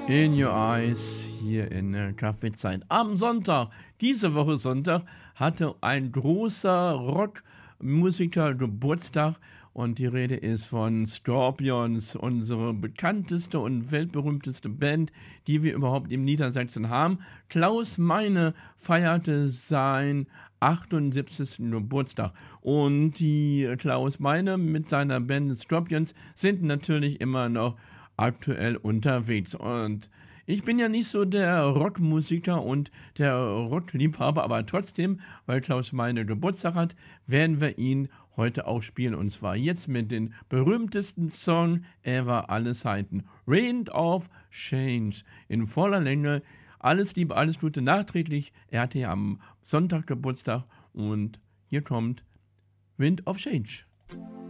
In Your Eyes hier in der Kaffeezeit. Am Sonntag, diese Woche Sonntag, hatte ein großer Rockmusiker Geburtstag und die Rede ist von Scorpions, unsere bekannteste und weltberühmteste Band, die wir überhaupt in Niedersachsen haben. Klaus Meine feierte sein 78. Geburtstag. Und die Klaus Meine mit seiner Band Scorpions sind natürlich immer noch aktuell unterwegs. Und ich bin ja nicht so der Rockmusiker und der Rockliebhaber, aber trotzdem, weil Klaus Meine Geburtstag hat, werden wir ihn heute auch spielen. Und zwar jetzt mit dem berühmtesten Song ever aller Zeiten. Wind of Change. In voller Länge. Alles Liebe, alles Gute nachträglich. Er hatte ja am Sonntag Geburtstag und hier kommt Wind of Change.